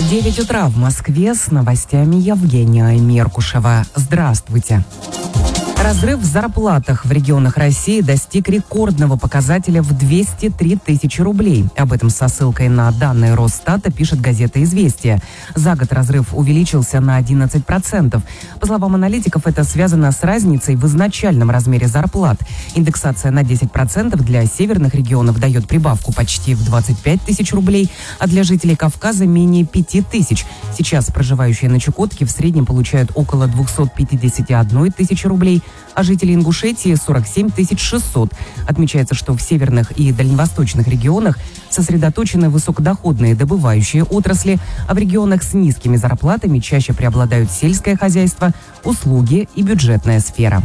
9 утра в Москве, с новостями Евгения Меркушева. Здравствуйте. Разрыв в зарплатах в регионах России достиг рекордного показателя в 203 тысячи рублей. Об этом со ссылкой на данные Росстата пишет газета «Известия». За год разрыв увеличился на 11%. По словам аналитиков, это связано с разницей в изначальном размере зарплат. Индексация на 10% для северных регионов дает прибавку почти в 25 тысяч рублей, а для жителей Кавказа менее 5 тысяч. Сейчас проживающие на Чукотке в среднем получают около 251 тысячи рублей, а жители Ингушетии 47 600. Отмечается, что в северных и дальневосточных регионах сосредоточены высокодоходные добывающие отрасли, а в регионах с низкими зарплатами чаще преобладают сельское хозяйство, услуги и бюджетная сфера.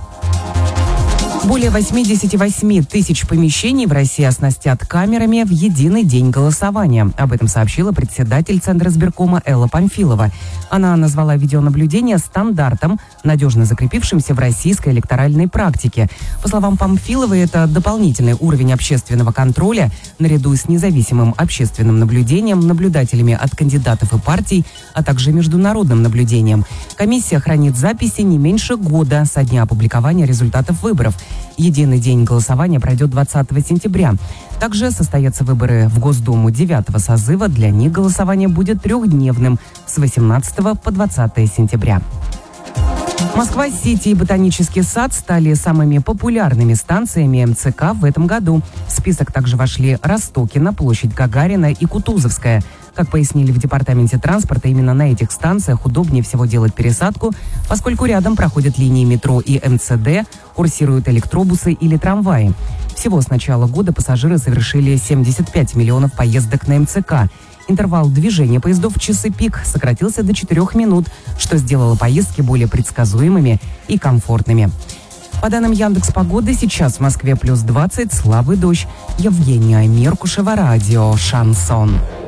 Более 88 тысяч помещений в России оснастят камерами в единый день голосования. Об этом сообщила председатель Центра избиркома Элла Памфилова. Она назвала видеонаблюдение стандартом, надежно закрепившимся в российской электоральной практике. По словам Памфиловой, это дополнительный уровень общественного контроля наряду с независимым общественным наблюдением, наблюдателями от кандидатов и партий, а также международным наблюдением. Комиссия хранит записи не меньше года со дня опубликования результатов выборов. Единый день голосования пройдет 20 сентября. Также состоятся выборы в Госдуму 9-го созыва. Для них голосование будет трехдневным с 18 по 20 сентября. Москва-Сити и Ботанический сад стали самыми популярными станциями МЦК в этом году. В список также вошли Ростокино, площадь Гагарина и Кутузовская. Как пояснили в департаменте транспорта, именно на этих станциях удобнее всего делать пересадку, поскольку рядом проходят линии метро и МЦД, курсируют электробусы или трамваи. Всего с начала года пассажиры совершили 75 миллионов поездок на МЦК. Интервал движения поездов в часы пик сократился до 4 минут, что сделало поездки более предсказуемыми и комфортными. По данным Яндекс.Погоды, сейчас в Москве плюс 20, слабый дождь. Евгения Меркушева, радио «Шансон».